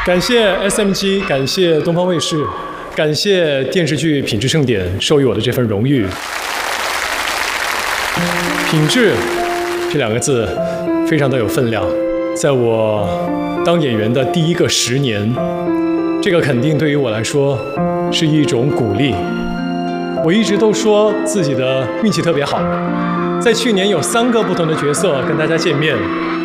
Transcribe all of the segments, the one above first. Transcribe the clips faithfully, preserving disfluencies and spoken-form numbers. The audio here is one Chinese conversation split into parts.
感谢 S M G， 感谢东方卫视，感谢电视剧品质盛典授予我的这份荣誉。品质这两个字非常的有分量，在我当演员的第一个十年，这个肯定对于我来说是一种鼓励。我一直都说自己的运气特别好，在去年有三个不同的角色跟大家见面。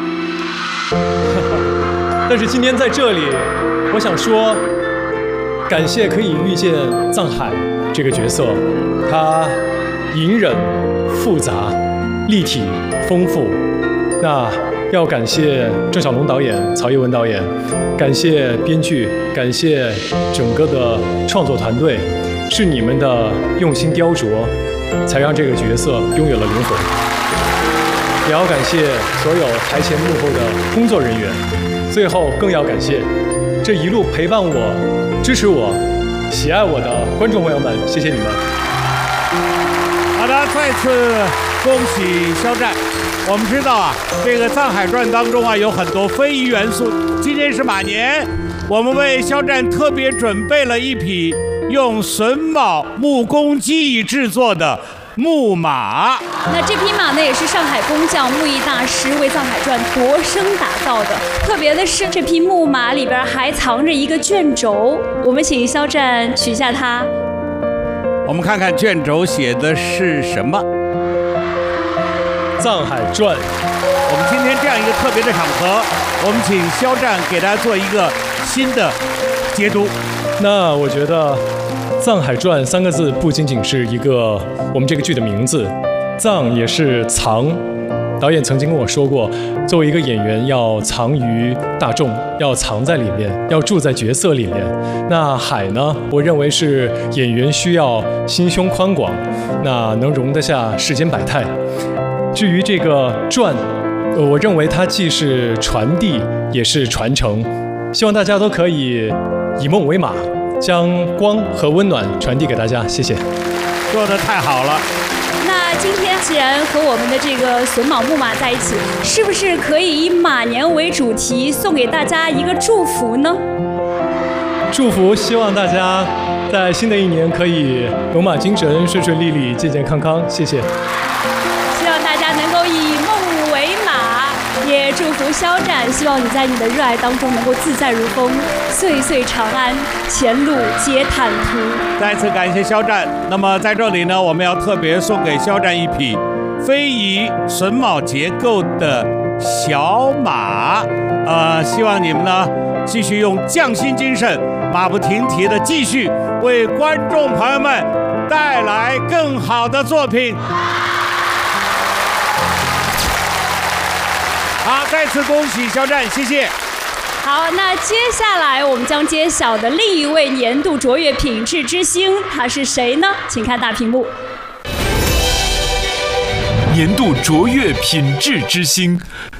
但是今天在这里，我想说，感谢可以遇见藏海这个角色，他隐忍、复杂、立体、丰富。那要感谢郑晓龙导演、曹叶文导演，感谢编剧，感谢整个的创作团队，是你们的用心雕琢，才让这个角色拥有了灵魂。也要感谢所有台前幕后的工作人员。最后更要感谢这一路陪伴我、支持我、喜爱我的观众朋友们，谢谢你们。 好的，再次恭喜肖战。我们知道啊，这个《藏海传》当中啊有很多非遗元素。今天是马年，我们为肖战特别准备了一匹用榫卯木工技艺制作的木马。 那这匹马呢，也是上海工匠木艺大师为《藏海传》度身打造的。特别的是，这匹木马里边还藏着一个卷轴，我们请肖战取下它。 我们看看卷轴写的是什么。 《藏海传》。 我们今天这样一个特别的场合，我们请肖战给大家做一个新的解读。 那我觉得《藏海传》三个字不仅仅是一个我们这个剧的名字，藏也是藏。导演曾经跟我说过，作为一个演员要藏于大众，要藏在里面，要住在角色里面。那海呢，我认为是演员需要心胸宽广，那能容得下世间百态。至于这个传，我认为它既是传递，也是传承。希望大家都可以以梦为马，将光和温暖传递给大家，谢谢。 说得太好了。 那今天既然和我们的这个榫卯木马在一起，是不是可以以马年为主题，送给大家一个祝福呢？ 祝福，希望大家在新的一年可以龙马精神，顺顺利利，健健康康，谢谢。 希望大家能够以梦为马，也祝福肖战，希望你在你的热爱当中能够自在如风，岁岁长安，前路皆坦途。 再次感谢肖战。那么在这里呢，我们要特别送给肖战一匹非遗榫卯结构的小马。呃，希望你们呢继续用匠心精神，马不停蹄的继续为观众朋友们带来更好的作品。好，再次恭喜肖战，谢谢。 好，那接下来我们将揭晓的另一位年度卓越品质之星，他是谁呢？请看大屏幕。 年度卓越品质之星。